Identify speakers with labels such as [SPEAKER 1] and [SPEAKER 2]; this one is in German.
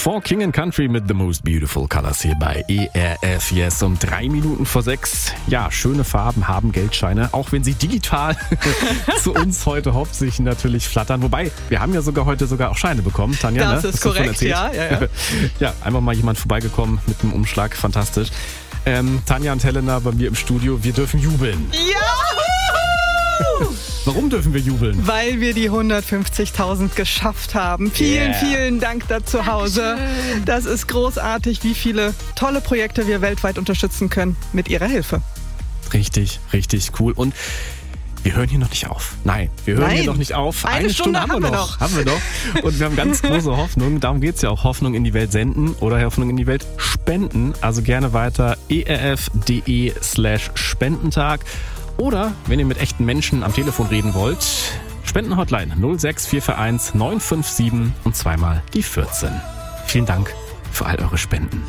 [SPEAKER 1] For King and Country mit The Most Beautiful Colors hier bei ERF. Yes, um 3 Minuten vor 6. Ja, schöne Farben haben Geldscheine, auch wenn sie digital zu uns heute hauptsächlich natürlich flattern. Wobei, wir haben ja heute auch Scheine bekommen, Tanja.
[SPEAKER 2] Das ist korrekt, ja.
[SPEAKER 1] Ja, einfach mal jemand vorbeigekommen mit einem Umschlag, fantastisch. Tanja und Helena bei mir im Studio, wir dürfen jubeln.
[SPEAKER 2] Ja!
[SPEAKER 1] Warum dürfen wir jubeln?
[SPEAKER 2] Weil wir die 150.000 geschafft haben. Vielen Dank da zu Hause. Das ist großartig, wie viele tolle Projekte wir weltweit unterstützen können mit Ihrer Hilfe.
[SPEAKER 1] Richtig, richtig cool. Und wir hören hier noch nicht auf. Nein, wir hören hier noch nicht auf.
[SPEAKER 2] Eine Stunde haben wir noch.
[SPEAKER 1] Und wir haben ganz große Hoffnung. Darum geht es ja auch. Hoffnung in die Welt senden oder Hoffnung in die Welt spenden. Also gerne weiter erf.de/Spendentag. Oder, wenn ihr mit echten Menschen am Telefon reden wollt, Spendenhotline 06441 957 und zweimal die 14. Vielen Dank für all eure Spenden.